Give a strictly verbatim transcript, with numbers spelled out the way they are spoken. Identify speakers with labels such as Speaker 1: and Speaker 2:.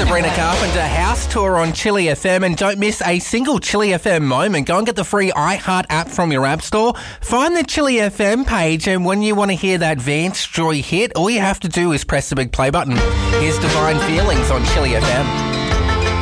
Speaker 1: Sabrina Carpenter House Tour on Chili F M, and don't miss a single Chili F M moment. Go and get the free iHeart app from your app store. Find the Chili F M page, and when you want to hear that Vance Joy hit, all you have to do is press the big play button. Here's Divine Feelings on Chili F M.